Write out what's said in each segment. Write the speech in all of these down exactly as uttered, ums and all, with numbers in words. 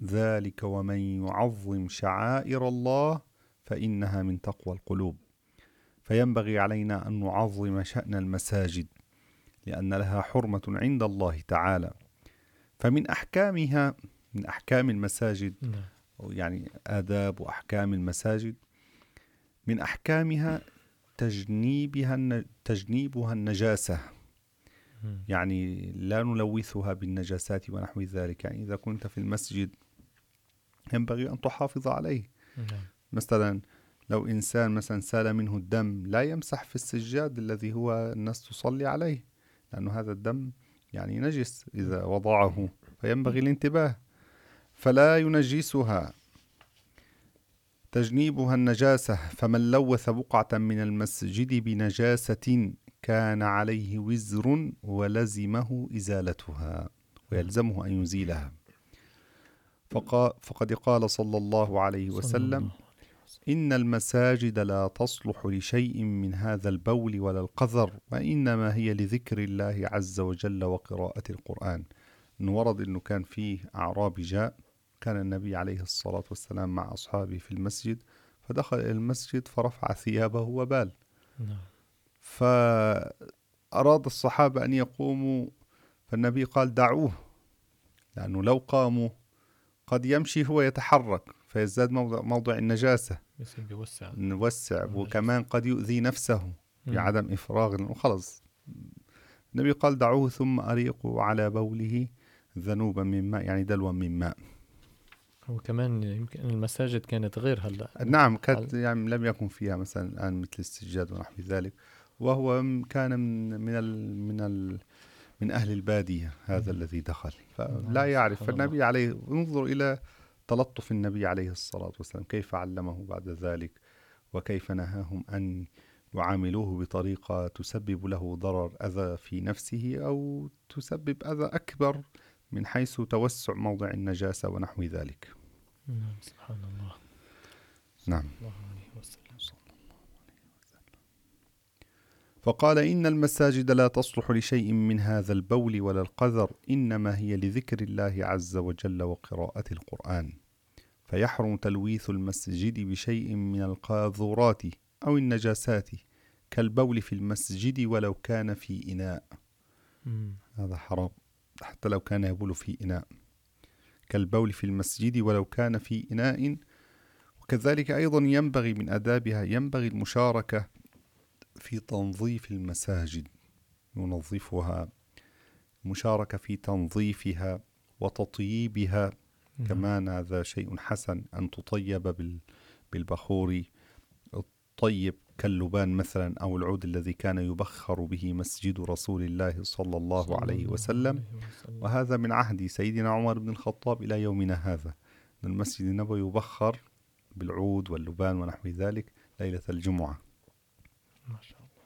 ذلك ومن يعظم شعائر الله فإنها من تقوى القلوب. فينبغي علينا أن نعظم شأن المساجد لأن لها حرمة عند الله تعالى. فمن أحكامها، من أحكام المساجد يعني آداب وأحكام المساجد، من أحكامها تجنيبها تجنيبها النجاسة، يعني لا نلوثها بالنجاسات ونحو ذلك. يعني إذا كنت في المسجد ينبغي أن تحافظ عليه. مثلا لو إنسان مثلا سال منه الدم لا يمسح في السجاد الذي هو الناس تصلي عليه، لأن هذا الدم يعني نجس إذا وضعه، فينبغي الانتباه. فلا ينجسها، تجنيبها النجاسة. فمن لوث بقعة من المسجد بنجاسة كان عليه وزر ولزمه إزالتها ويلزمه أن يزيلها. فقد قال صلى الله عليه وسلم: إن المساجد لا تصلح لشيء من هذا البول ولا القذر وإنما هي لذكر الله عز وجل وقراءة القرآن. إنه ورد إنه كان فيه أعرابي جاء، كان النبي عليه الصلاة والسلام مع أصحابه في المسجد، فدخل إلى المسجد فرفع ثيابه وبال. فأراد الصحابة أن يقوموا، فالنبي قال: دعوه، لأنه لو قاموا قد يمشي هو يتحرك فيزداد موضع, موضع النجاسة، بيوسع نوسع، وكمان قد يؤذي نفسه بعدم إفراغ، وخلص. النبي قال: دعوه ثم أريقوا على بوله ذنوبا من ماء، يعني دلوا من ماء. وكمان يمكن المساجد كانت غير هلا. نعم، كانت يعني لم يكن فيها مثلا الآن مثل السجاد ونحو ذلك، وهو كان من من ال من ال من أهل البادية هذا م. الذي دخل فلا يعرف. فالنبي عليه، انظر إلى تلطف النبي عليه الصلاة والسلام، كيف علمه بعد ذلك وكيف نهاهم أن يعاملوه بطريقة تسبب له ضرر، أذى في نفسه أو تسبب أذى أكبر من حيث توسع موضع النجاسة ونحو ذلك. نعم، سبحان الله. نعم. الله عليه وسلم. فقال: إن المساجد لا تصلح لشيء من هذا البول ولا القذر إنما هي لذكر الله عز وجل وقراءة القرآن. فيحرم تلويث المسجد بشيء من القاذورات أو النجاسات كالبول في المسجد ولو كان في إناء. م. هذا حرام حتى لو كان يبول في إناء، كالبول في المسجد ولو كان في إناء. وكذلك أيضا ينبغي من آدابها، ينبغي المشاركة في تنظيف المساجد، ينظفها، مشاركة في تنظيفها وتطييبها. نعم. كمان هذا شيء حسن أن تطيب بالبخور، الطيب كاللبان مثلا أو العود الذي كان يبخر به مسجد رسول الله صلى الله صلى عليه الله وسلم. عليه وسلم. وهذا من عهد سيدنا عمر بن الخطاب إلى يومنا هذا، أن المسجد النبوي يبخر بالعود واللبان ونحو ذلك ليلة الجمعة. ما شاء الله.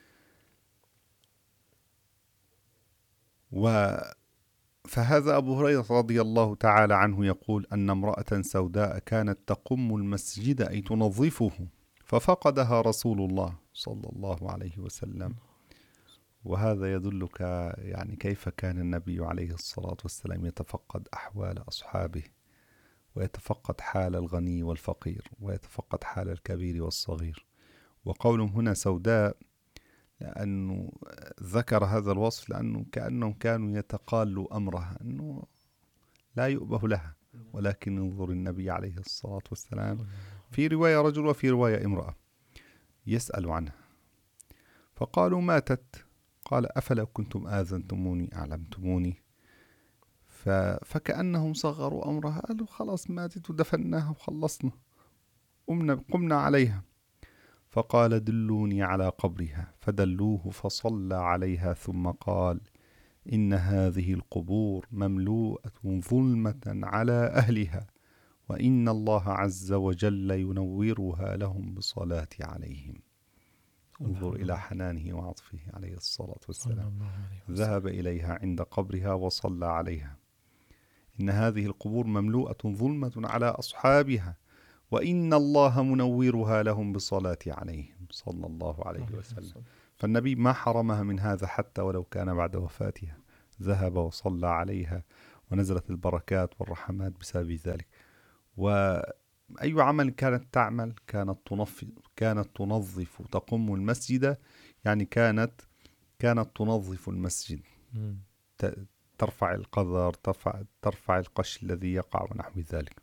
و فهذا أبو هريرة رضي الله تعالى عنه يقول أن امرأة سوداء كانت تقم المسجد أي تنظفه، ففقدها رسول الله صلى الله عليه وسلم. وهذا يدلك يعني كيف كان النبي عليه الصلاة والسلام يتفقد أحوال أصحابه، ويتفقد حال الغني والفقير، ويتفقد حال الكبير والصغير. وقولهم هنا سوداء لأنه ذكر هذا الوصف لأنه كأنهم كانوا يتقالوا أمرها، أنه لا يؤبه لها. ولكن انظر النبي عليه الصلاة والسلام، في رواية رجل وفي رواية امرأة، يسأل عنها فقالوا ماتت، قال أفلا كنتم آذنتموني أعلمتموني. فكأنهم صغروا أمرها، قالوا خلاص ماتت ودفناها وخلصنا، قمنا, قمنا عليها. فقال دلوني على قبرها، فدلوه فصلى عليها ثم قال إن هذه القبور مملوءة ظلمة على أهلها وإن الله عز وجل ينورها لهم بالصلاة عليهم. انظر إلى حنانه وعطفه عليه الصلاة والسلام، ذهب إليها عند قبرها وصلى عليها. إن هذه القبور مملوءة ظلمة على أصحابها وإن الله منورها لهم بالصلاة عليهم صلى الله عليه وسلم. فالنبي ما حرمها من هذا حتى ولو كان بعد وفاتها، ذهب وصلى عليها ونزلت البركات والرحمات بسبب ذلك. وأي عمل كانت تعمل كانت تنظف كانت تنظف تقم المسجد، يعني كانت كانت تنظف المسجد، مم. ترفع القذر، ترفع, ترفع القش الذي يقع ونحو ذلك.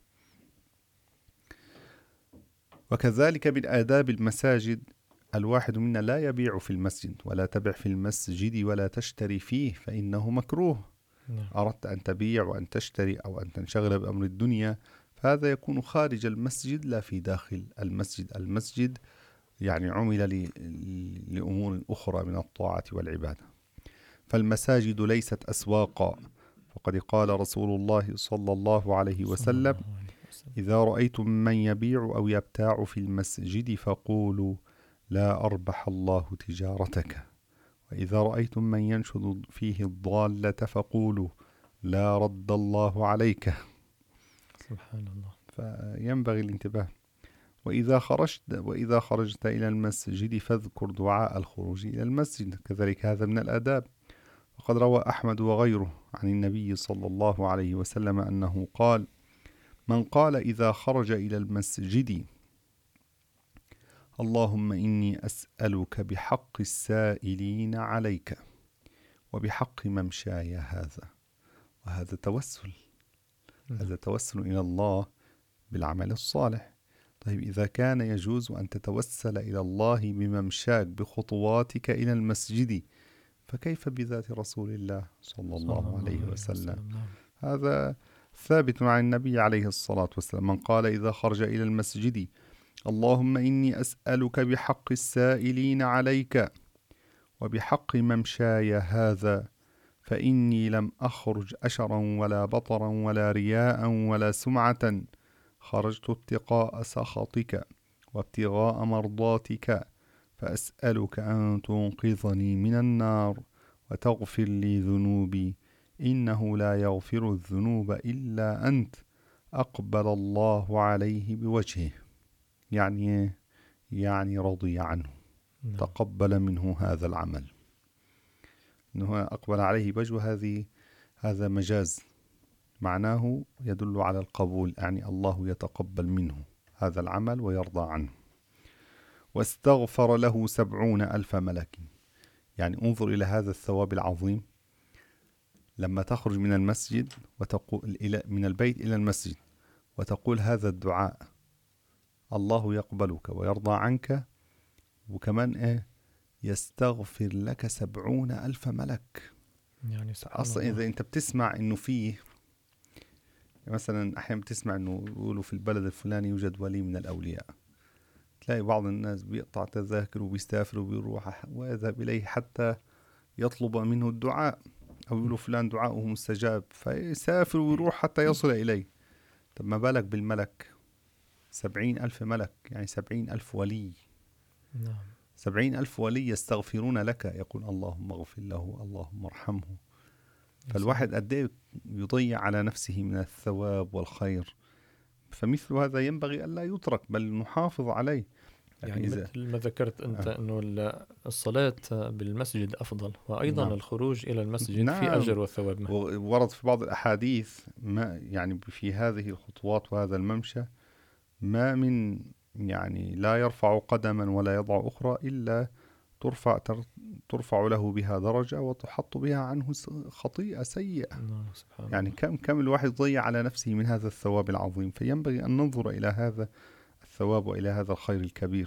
وكذلك من آداب المساجد الواحد منا لا يبيع في المسجد، ولا تبع في المسجد ولا تشتري فيه فإنه مكروه. نعم. أردت أن تبيع وأن تشتري أو أن تنشغل بأمر الدنيا فهذا يكون خارج المسجد لا في داخل المسجد. المسجد يعني عمل لأمور أخرى من الطاعة والعبادة. فالمساجد ليست أسواقا، فقد قال رسول الله صلى الله عليه وسلم: إذا رأيتم من يبيع أو يبتاع في المسجد فقولوا لا أربح الله تجارتك، وإذا رأيتم من ينشد فيه الضالة فقولوا لا رد الله عليك. سبحان الله. فينبغي الانتباه. وإذا خرجت وإذا خرجت إلى المسجد فاذكر دعاء الخروج إلى المسجد، كذلك هذا من الآداب. وقد روى أحمد وغيره عن النبي صلى الله عليه وسلم أنه قال: من قال إذا خرج إلى المسجد اللهم إني أسألك بحق السائلين عليك وبحق ممشاي هذا، وهذا توسل، هذا توسل إلى الله بالعمل الصالح. طيب إذا كان يجوز أن تتوسل إلى الله بممشاك بخطواتك إلى المسجد، فكيف بذات رسول الله صلى الله عليه وسلم؟ هذا ثابت عن النبي عليه الصلاة والسلام. من قال إذا خرج إلى المسجد اللهم إني أسألك بحق السائلين عليك وبحق ممشاي هذا فإني لم أخرج أشرا ولا بطرا ولا رياء ولا سمعة، خرجت ابتغاء سخطك وابتغاء مرضاتك، فأسألك أن تنقذني من النار وتغفر لي ذنوبي، إنه لا يغفر الذنوب إلا أنت، أقبل الله عليه بوجهه. يعني يعني رضي عنه، نعم. تقبل منه هذا العمل. إنه أقبل عليه بوجهه، هذه هذا مجاز، معناه يدل على القبول، يعني الله يتقبل منه هذا العمل ويرضى عنه. واستغفر له سبعون ألف ملك. يعني انظر إلى هذا الثواب العظيم. لما تخرج من المسجد وتقول إلى من البيت إلى المسجد وتقول هذا الدعاء، الله يقبلك ويرضى عنك، وكمان إيه يستغفر لك سبعون ألف ملك. يعني أصلا إذا أنت بتسمع إنه فيه مثلا أحيانا بتسمع إنه يقولوا في البلد الفلاني يوجد ولي من الأولياء، تلاقي بعض الناس بيقطع تذاكر وبيستافر وبيروح ويذهب إليه حتى يطلب منه الدعاء، أو يقولوا فلان دعاؤه مستجاب، فيسافر ويروح حتى يصل إليه. طب ما بالك بالملك؟ سبعين ألف ملك، يعني سبعين ألف ولي. نعم. سبعين ألف ولي يستغفرون لك، يقول اللهم اغفر له، اللهم ارحمه. فالواحد قد ايه يضيع على نفسه من الثواب والخير. فمثل هذا ينبغي ألا يترك، بل نحافظ عليه. يعني إذا مثل ما ذكرت أنت آه. أنه الصلاة بالمسجد أفضل، وأيضا نعم. الخروج إلى المسجد نعم. في أجر وثواب معه. ورد في بعض الأحاديث ما يعني في هذه الخطوات وهذا الممشى ما من يعني لا يرفع قدما ولا يضع أخرى إلا ترفع ترفع له بها درجة وتحط بها عنه خطيئة سيئة. نعم. سبحان يعني الله. كم كم الواحد ضيع على نفسه من هذا الثواب العظيم. فينبغي أن ننظر إلى هذا الثواب وإلى هذا الخير الكبير.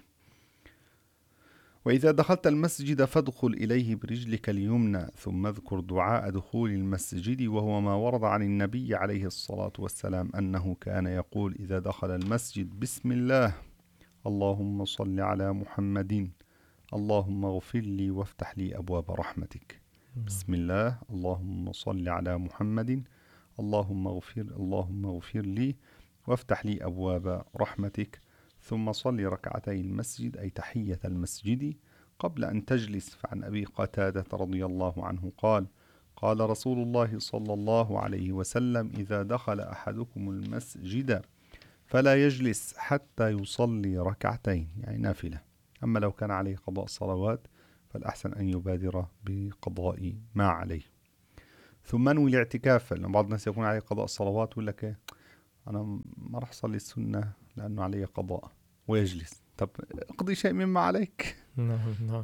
وإذا دخلت المسجد فادخل إليه برجلك اليمنى، ثم اذكر دعاء دخول المسجد، وهو ما ورد عن النبي عليه الصلاة والسلام أنه كان يقول إذا دخل المسجد: بسم الله، اللهم صل على محمد، اللهم اغفر لي وافتح لي أبواب رحمتك. بسم الله، اللهم صل على محمد، اللهم اغفر اللهم اغفر لي وافتح لي أبواب رحمتك. ثم صل ركعتي المسجد أي تحية المسجد قبل أن تجلس. فعن أبي قتادة رضي الله عنه قال: قال رسول الله صلى الله عليه وسلم: إذا دخل أحدكم المسجد فلا يجلس حتى يصلي ركعتين، يعني نافلة. أما لو كان عليه قضاء صلوات فالأحسن أن يبادر بقضاء ما عليه. ثم انوي الاعتكاف، لأن بعض الناس يكون عليه قضاء الصلوات ويقول لك إيه أنا ما راح أصلي السنة لأنه علي قضاء ويجلس. طب اقضي شيء مما عليك. نعم نعم.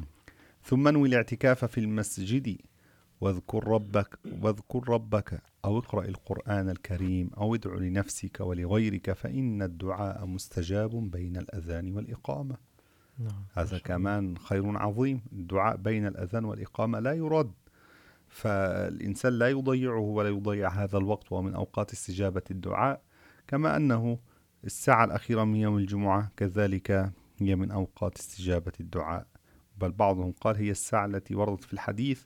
ثم انوي الاعتكاف في المسجد واذكر ربك واذكر ربك أو اقرأ القرآن الكريم أو ادع لنفسك ولغيرك فإن الدعاء مستجاب بين الأذان والإقامة. نعم. هذا كمان خير عظيم. الدعاء بين الأذان والإقامة لا يرد، فالإنسان لا يضيعه ولا يضيع هذا الوقت، ومن أوقات استجابة الدعاء. كما أنه الساعة الأخيرة من يوم الجمعة كذلك هي من أوقات استجابة الدعاء، بل بعضهم قال هي الساعة التي وردت في الحديث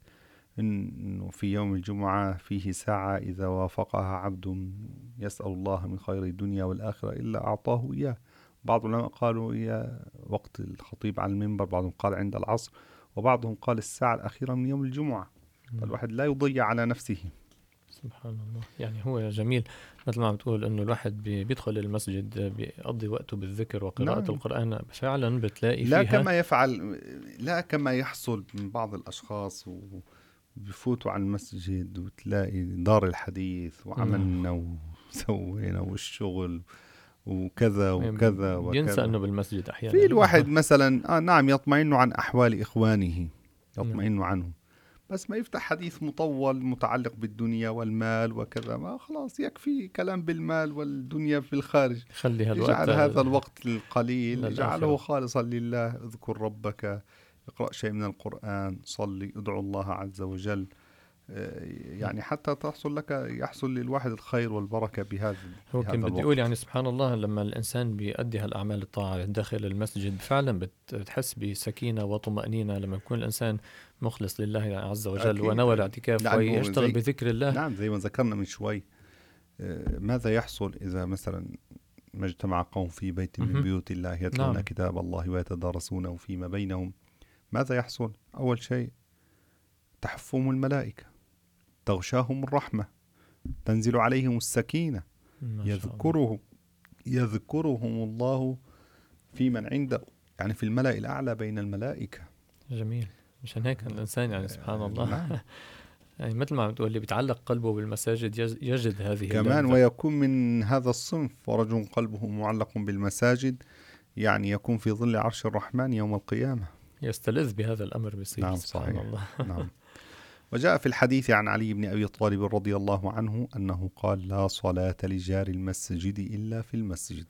إنه في يوم الجمعة فيه ساعة إذا وافقها عبد يسأل الله من خير الدنيا والآخرة إلا أعطاه إياه. بعض العلماء قالوا هي وقت الخطيب على المنبر، بعضهم قال عند العصر، وبعضهم قال الساعة الأخيرة من يوم الجمعة. فالواحد لا يضيع على نفسه. سبحان الله. يعني هو جميل مثل ما عم تقول انه الواحد بيدخل المسجد بيقضي وقته بالذكر وقراءة نعم. القرآن، فعلا بتلاقي لا فيها كما يفعل لا كما يحصل من بعض الأشخاص وبفوتوا على المسجد وتلاقي دار الحديث وعملنا وسوينا والشغل وكذا وكذا وكذا. ينسى انه بالمسجد احيانا في الواحد مثلا آه نعم يطمئن عن أحوال إخوانه، يطمئن عنهم، بس ما يفتح حديث مطول متعلق بالدنيا والمال وكذا، ما خلاص يكفي كلام بالمال والدنيا في الخارج. خلي هالوقت يجعل هذا الوقت القليل يجعله خالصا لله. اذكر ربك، اقرأ شيء من القرآن، صلي، ادعو الله عز وجل، يعني حتى تحصل لك يحصل للواحد الخير والبركة بهذا هو كان بدي يقول يعني سبحان الله لما الإنسان بيؤدي هالأعمال الطاعة داخل المسجد فعلا بتحس بسكينة وطمأنينة لما يكون الإنسان مخلص لله عز وجل ونوى الاعتكاف ويشتغل بذكر الله. نعم زي ما ذكرنا من شوي. ماذا يحصل إذا مثلا ما اجتمع قوم في بيت من بيوت الله يتلون نعم. كتاب الله ويتدارسونه فيما بينهم، ماذا يحصل؟ أول شيء تحفهم الملائكة، تغشاهم الرحمة، تنزل عليهم السكينة، يذكره يذكرهم الله في من عنده، يعني في الملأ الأعلى بين الملائكة. جميل. مشان هيك الإنسان يعني سبحان الله نعم. يعني مثل ما عم تقول لي بيتعلق قلبه بالمساجد يجد هذه كمان اللذة. ويكون من هذا الصنف ورجل قلبه معلق بالمساجد، يعني يكون في ظل عرش الرحمن يوم القيامة، يستلذ بهذا الأمر بصير. نعم سبحان صحيح. الله. نعم. وجاء في الحديث عن علي بن أبي طالب رضي الله عنه أنه قال لا صلاة لجار المسجد إلا في المسجد.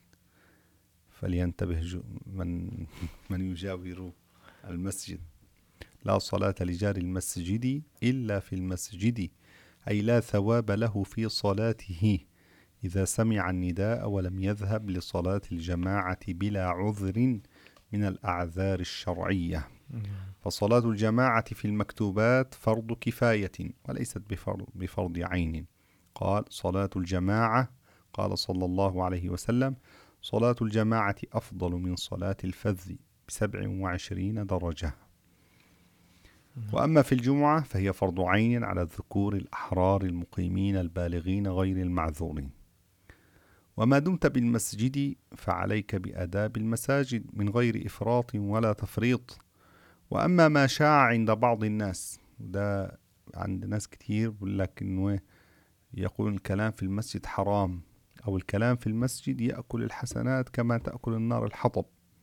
فلينتبه من من يجاور المسجد. لا صلاة لجار المسجد إلا في المسجد، أي لا ثواب له في صلاته إذا سمع النداء ولم يذهب لصلاة الجماعة بلا عذر من الأعذار الشرعية. فصلاة الجماعة في المكتوبات فرض كفاية وليست بفرض, بفرض عين. قال صلاة الجماعة، قال صلى الله عليه وسلم صلاة الجماعة أفضل من صلاة الفذ بسبع وعشرين درجة. وأما في الجمعة فهي فرض عين على الذكور الأحرار المقيمين البالغين غير المعذورين. وما دمت بالمسجد فعليك بآداب المساجد من غير إفراط ولا تفريط. وأما ما شاع عند بعض الناس، ده عند ناس كتير بقول لك إنه يقول الكلام في المسجد حرام، أو الكلام في المسجد يأكل الحسنات كما تأكل النار الحطب.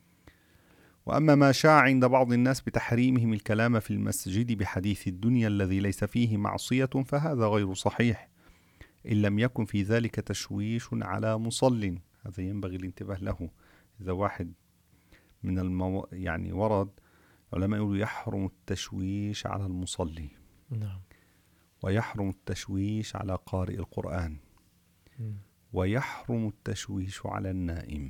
وأما ما شاع عند بعض الناس بتحريمهم الكلام في المسجد بحديث الدنيا الذي ليس فيه معصية فهذا غير صحيح، إن لم يكن في ذلك تشويش على مصل. هذا ينبغي الانتباه له. إذا واحد من المو... يعني ورد علماء يقولوا يحرم التشويش على المصلي، نعم. ويحرم التشويش على قارئ القرآن، م. ويحرم التشويش على النائم.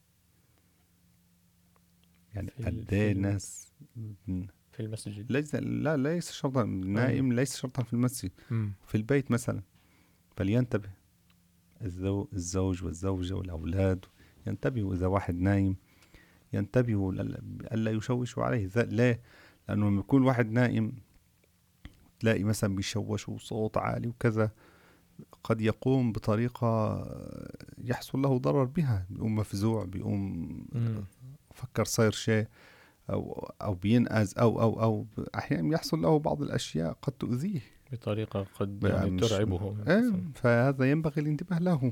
يعني قد ايه الناس في المسجد ليس لا ليس شرطا النائم، ليس شرطا في المسجد، م. في البيت مثلا. فلينتبه الزوج, الزوج والزوجة والأولاد ينتبهوا إذا واحد نايم، ينتبهوا ألا يشوشوا عليه. ليه؟ لأنه لما يكون واحد نائم تلاقي مثلا بيشوش وصوت عالي وكذا، قد يقوم بطريقة يحصل له ضرر بها، بيقوم مفزوع، بيقوم م. فكر صير شيء أو أو بينأز أو أو أو أحيانا يحصل له بعض الأشياء قد تؤذيه. بطريقة قد يعني ترعبه. إيه، فهذا ينبغي الانتباه له.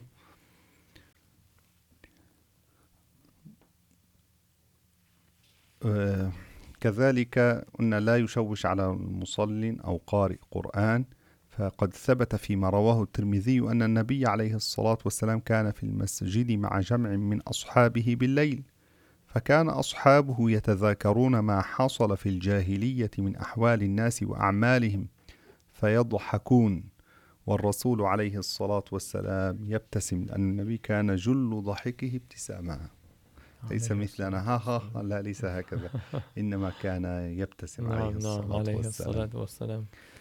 آه كذلك قلنا لا يشوش على المصلي أو قارئ قرآن. فقد ثبت فيما رواه الترمذي أن النبي عليه الصلاة والسلام كان في المسجد مع جمع من أصحابه بالليل، فكان أصحابه يتذاكرون ما حصل في الجاهلية من أحوال الناس وأعمالهم فيضحكون، والرسول عليه الصلاة والسلام يبتسم، لأن النبي كان جل ضحكه ابتسامة، ليس مثلنا ها ها، لا ليس هكذا، إنما كان يبتسم عليه الصلاة نعم عليه والسلام. الصلاة والسلام.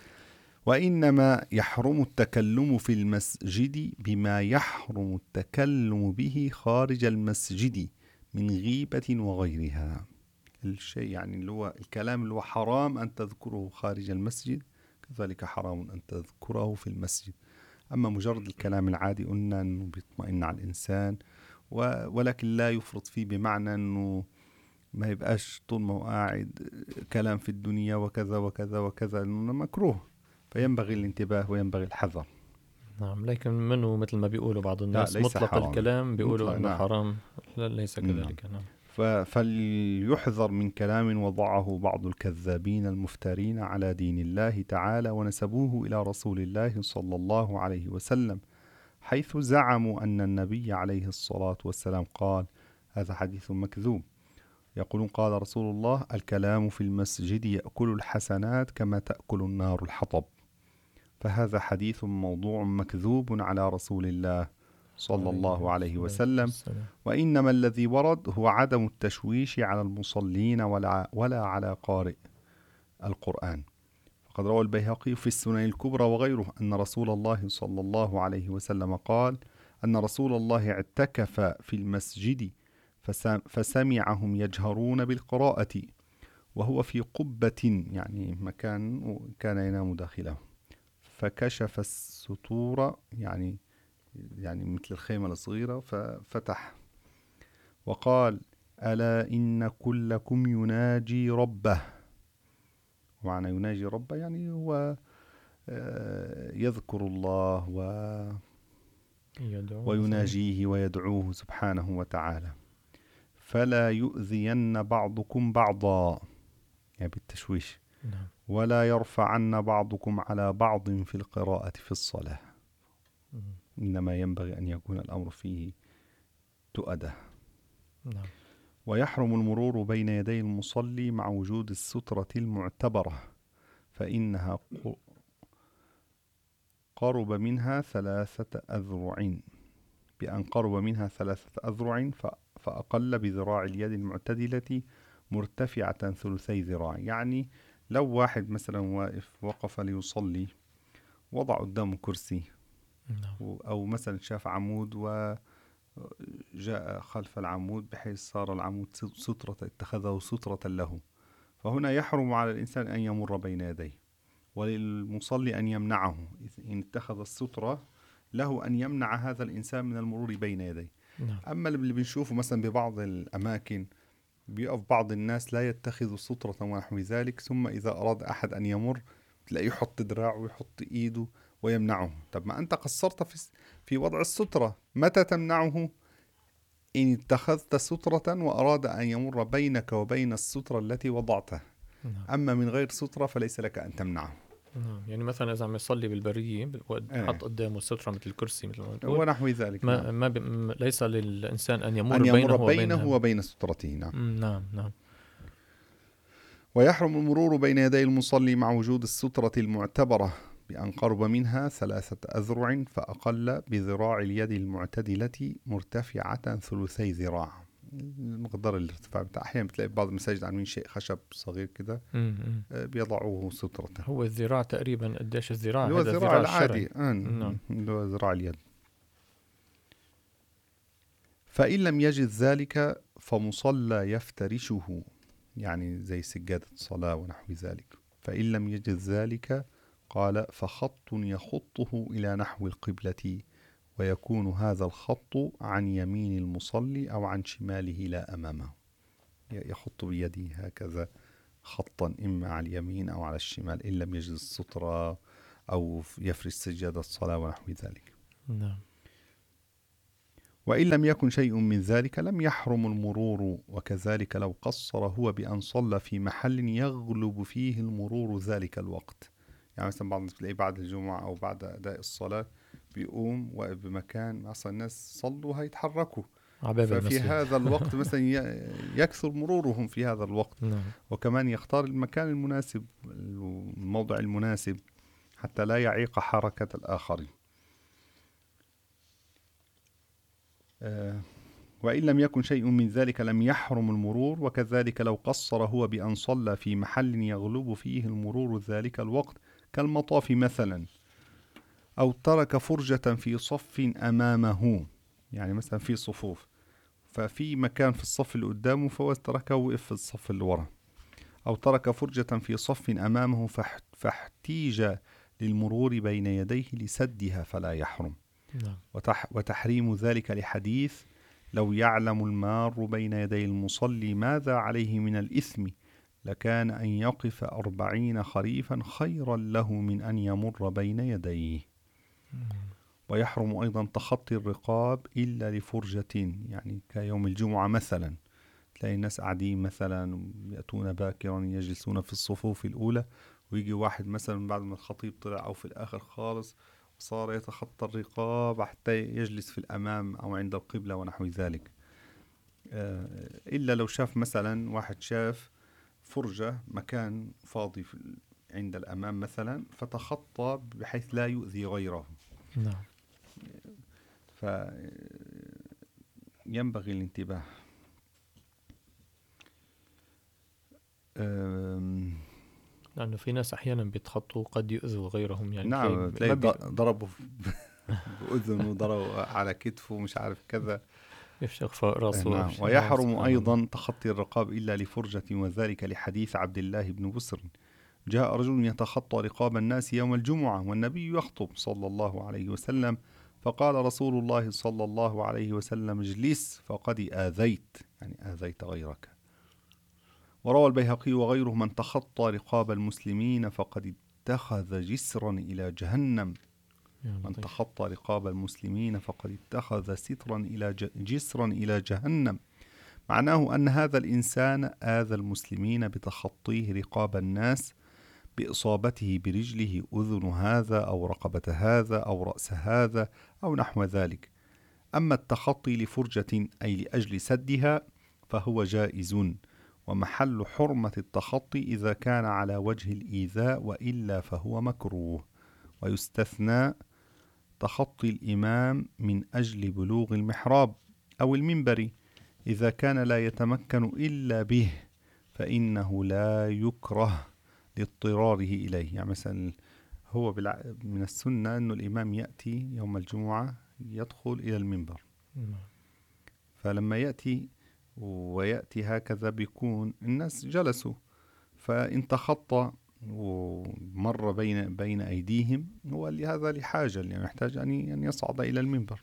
وإنما يحرم التكلم في المسجد بما يحرم التكلم به خارج المسجد من غيبة وغيرها. الشيء يعني اللي هو الكلام اللي هو حرام أن تذكره خارج المسجد، كذلك حرام أن تذكره في المسجد. أما مجرد الكلام العادي قلنا أنه بيطمئن على الإنسان، ولكن لا يفرط فيه، بمعنى أنه ما يبقاش طول ما هو قاعد كلام في الدنيا وكذا وكذا وكذا، أنه مكروه، فينبغي الانتباه وينبغي الحذر. نعم، لكن منه مثل ما بيقولوا بعض الناس مطلق حرام. الكلام بيقولوا مطلق أنه نعم. حرام، لا ليس كذلك. نعم. فليحذر من كلام وضعه بعض الكذابين المفترين على دين الله تعالى ونسبوه إلى رسول الله صلى الله عليه وسلم، حيث زعموا أن النبي عليه الصلاة والسلام قال. هذا حديث مكذوب. يقولون قال رسول الله: الكلام في المسجد يأكل الحسنات كما تأكل النار الحطب. فهذا حديث موضوع مكذوب على رسول الله صلى الله عليه وسلم. وإنما الذي ورد هو عدم التشويش على المصلين ولا, ولا على قارئ القرآن. فقد روى البيهقي في السنن الكبرى وغيره أن رسول الله صلى الله عليه وسلم قال أن رسول الله اعتكف في المسجد فسمعهم يجهرون بالقراءة وهو في قبة، يعني مكان كان ينام داخله، فكشف الستور، يعني يعني مثل الخيمة الصغيرة، ففتح وقال: ألا إن كلكم يناجي ربه. ومعنى يناجي ربه يعني هو يذكر الله و ويناجيه ويدعوه سبحانه وتعالى، فلا يؤذين بعضكم بعضا، يعني بالتشويش، ولا يرفعن بعضكم على بعض في القراءة في الصلاة. إنما ينبغي أن يكون الأمر فيه تؤدة. نعم. ويحرم المرور بين يدي المصلي مع وجود السترة المعتبرة، فإنها قرب منها ثلاثة أذرع، بأن قرب منها ثلاثة أذرع فأقل بذراع اليد المعتدلة مرتفعة ثلثي ذراع. يعني لو واحد مثلا واقف وقف ليصلي، وضع قدامه كرسي أو مثلا شاف عمود وجاء خلف العمود بحيث صار العمود سترة، اتخذه سترة له، فهنا يحرم على الإنسان أن يمر بين يديه، وللمصلي أن يمنعه إن اتخذ السترة له، أن يمنع هذا الإنسان من المرور بين يديه. نعم. أما اللي بنشوفه مثلا ببعض الأماكن بيقف بعض الناس لا يتخذ سترة ونحو ذلك، ثم إذا أراد أحد أن يمر تلاقيه يحط دراعه ويحط إيده ويمنعه. طب ما أنت قصرت في في وضع السترة، متى تمنعه؟ إن اتخذت سترة وأراد أن يمر بينك وبين السترة التي وضعتها. نعم. أما من غير سترة فليس لك أن تمنعه. نعم. يعني مثلا إذا عم يصلي بالبرية وحط قدامه سترة مثل الكرسي مثل ما تقول ونحو ذلك، ما, نعم. ما ب... ليس للإنسان أن يمر, أن يمر بينه, بينه وبين, وبين سترته. نعم. نعم نعم. ويحرم المرور بين يدي المصلي مع وجود السترة المعتبرة بأن قرب منها ثلاثة أذرع فأقل بذراع اليد المعتدلة مرتفعة ثلثي ذراع، مقدار الارتفاع بتاع. أحيانا بتلاقي بعض المساجد عاملين شيء خشب صغير كده بيضعوه سترة. هو الذراع تقريبا قديش الذراع؟ هو الذراع العادي، نعم. هو ذراع اليد. فإن لم يجد ذلك فمصلى يفترشه، يعني زي سجادة الصلاة ونحو ذلك. فإن لم يجد ذلك قال فخط يخطه إلى نحو القبلة، ويكون هذا الخط عن يمين المصلي أو عن شماله لا أمامه، يخط بيده هكذا خطا إما على اليمين أو على الشمال إن لم يجد السترة أو يفرش سجادة الصلاة ونحو ذلك. نعم. وإن لم يكن شيء من ذلك لم يحرم المرور، وكذلك لو قصر هو بأن صلى في محل يغلب فيه المرور ذلك الوقت. يعني مثلا بعض تلاقي بعد الجمعة أو بعد أداء الصلاة بيقوم واقف بمكان أصلا الناس صلوا هيتحركوا، ففي هذا الوقت مثلا يكثر مرورهم في هذا الوقت. نعم. وكمان يختار المكان المناسب، الموضع المناسب، حتى لا يعيق حركة الآخرين. آه وإن لم يكن شيء من ذلك لم يحرم المرور، وكذلك لو قصر هو بأن صلى في محل يغلب فيه المرور ذلك الوقت كالمطاف مثلا، أو ترك فرجة في صف أمامه، يعني مثلا في صفوف ففي مكان في الصف اللي قدامه فهو تركه وقف في الصف اللي ورا، أو ترك فرجة في صف أمامه فاحتيج للمرور بين يديه لسدها فلا يحرم. نعم. وتح وتحريم ذلك لحديث لو يعلم المار بين يدي المصلي ماذا عليه من الإثم لكان أن يقف أربعين خريفا خيرا له من أن يمر بين يديه. ويحرم أيضا تخطي الرقاب إلا لفرجة، يعني كيوم الجمعة مثلا تلاقي الناس قاعدين مثلا يأتون باكرا يجلسون في الصفوف الأولى، ويجي واحد مثلا بعد ما الخطيب طلع أو في الآخر خالص وصار يتخطى الرقاب حتى يجلس في الأمام أو عند القبلة ونحو ذلك. إلا لو شاف مثلا واحد شاف فرجة مكان فاضي عند الأمام مثلا فتخطى بحيث لا يؤذي غيره. نعم. فينبغي الانتباه. لأنه في ناس أحيانا بيتخطوا قد يؤذوا غيرهم، يعني نعم تلاقي ضربوا بأذنه وضربوا على كتفه مش عارف كذا يفشخ فوق راسه. نعم. ويحرم أيضا تخطي الرقاب إلا لفرجة، وذلك لحديث عبد الله بن بسر جاء رجل يتخطى رقاب الناس يوم الجمعة والنبي يخطب صلى الله عليه وسلم فقال رسول الله صلى الله عليه وسلم اجلس فقد آذيت، يعني آذيت غيرك. وروى البيهقي وغيره من تخطى رقاب المسلمين فقد اتخذ جسرا إلى جهنم. من تخطى رقاب المسلمين فقد اتخذ سترا إلى جسرا إلى جهنم، معناه أن هذا الإنسان آذى المسلمين بتخطيه رقاب الناس بإصابته برجله أذن هذا أو رقبة هذا أو رأس هذا أو نحو ذلك. أما التخطي لفرجة أي لأجل سدها فهو جائز، ومحل حرمة التخطي إذا كان على وجه الإيذاء، وإلا فهو مكروه. ويستثنى تخطي الإمام من أجل بلوغ المحراب أو المنبر إذا كان لا يتمكن إلا به فإنه لا يكره لاضطراره إليه. يعني مثلا هو من السنة أن الإمام يأتي يوم الجمعة يدخل إلى المنبر، فلما يأتي ويأتي هكذا بيكون الناس جلسوا، فإن تخطى ومر بين بين أيديهم هو لهذا لحاجة، يعني يحتاج أن يصعد إلى المنبر.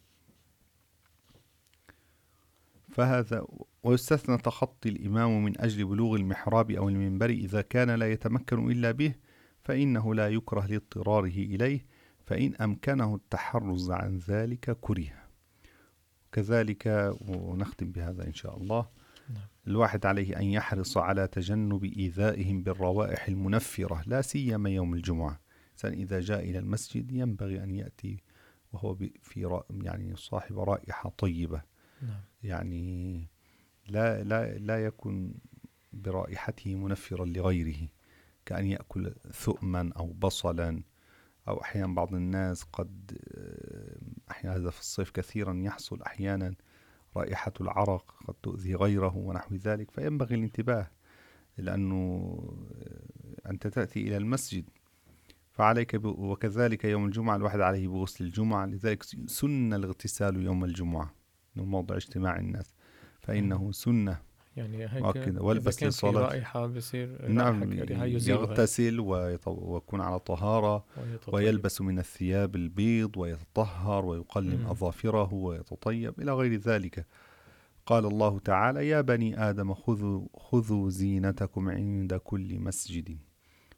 فهذا. ويستثنى تخطي الإمام من أجل بلوغ المحراب أو المنبر إذا كان لا يتمكن إلا به فإنه لا يكره لاضطراره إليه، فإن أمكنه التحرز عن ذلك كره. كذلك ونختم بهذا إن شاء الله. الواحد عليه أن يحرص على تجنب إيذائهم بالروائح المنفرة لا سيما يوم الجمعة. إذا جاء إلى المسجد ينبغي أن يأتي وهو في يعني صاحب رائحة طيبة، يعني لا لا لا يكون برائحته منفرا لغيره كأن يأكل ثؤما أو بصلا، أو أحيانا بعض الناس قد أحيانا هذا في الصيف كثيرا يحصل أحيانا رائحة العرق قد تؤذي غيره ونحو ذلك، فينبغي الانتباه لأنه أنت تأتي إلى المسجد فعليك ب... وكذلك يوم الجمعة الواحد عليه بغسل الجمعة، لذلك سنة الاغتسال يوم الجمعة من موضع اجتماع الناس فإنه سنة يعني هيك مؤكدة. والبس للصلاة رائحة بصير نعم يغتسل ويكون على طهارة ويلبس من الثياب البيض ويتطهر ويقلم م. أظافره ويتطيب إلى غير ذلك. قال الله تعالى يا بني آدم خذوا, خذوا زينتكم عند كل مسجد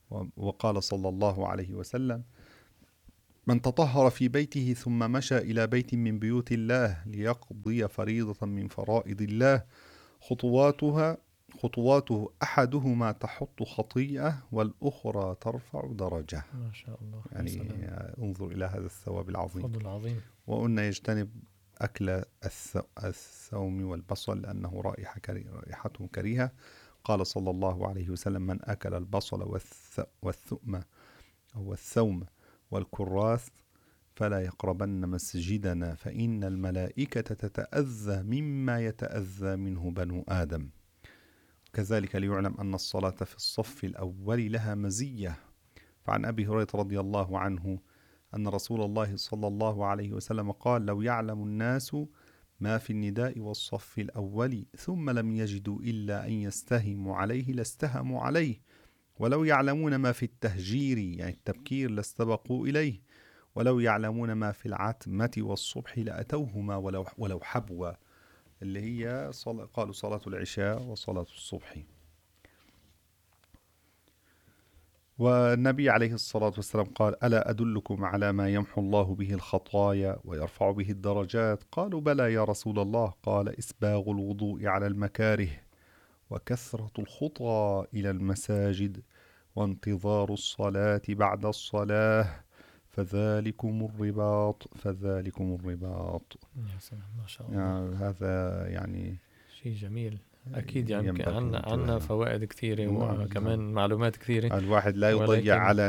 وقال صلى الله عليه وسلم: من تطهر في بيته ثم مشى إلى بيت من بيوت الله ليقضي فريضة من فرائض الله خطواتها خطواته أحدهما تحط خطيئة والأخرى ترفع درجة. ما شاء الله. يعني انظر إلى هذا الثواب العظيم. فضل عظيم. وقلنا يجتنب أكل الثوم والبصل لأنه رائحة رائحته كريهة. قال صلى الله عليه وسلم: من أكل البصل والثؤم أو الثوم والكراث فلا يقربن مسجدنا فإن الملائكة تتأذى مما يتأذى منه بنو آدم. كذلك ليعلم أن الصلاة في الصف الأول لها مزية. فعن أبي هريرة رضي الله عنه أن رسول الله صلى الله عليه وسلم قال: لو يعلم الناس ما في النداء والصف الأول ثم لم يجدوا إلا أن يستهموا عليه لاستهموا عليه، ولو يعلمون ما في التهجير يعني التبكير لاستبقوا إليه، ولو يعلمون ما في العتمة والصبح لأتوهما ولو, ولو حبوا، اللي هي صل... قالوا صلاة العشاء وصلاة الصبح. والنبي عليه الصلاة والسلام قال: ألا أدلكم على ما يمحو الله به الخطايا ويرفع به الدرجات؟ قالوا: بلى يا رسول الله. قال: إسباغ الوضوء على المكاره وكثرة الخطى إلى المساجد وانتظار الصلاة بعد الصلاة فذلكم الرباط فذلكم الرباط. يا سلام ما شاء الله. يعني هذا يعني شيء جميل. أكيد يعني عنا عنا فوائد كثيرة وكمان معلومات كثيرة. الواحد لا يضيع على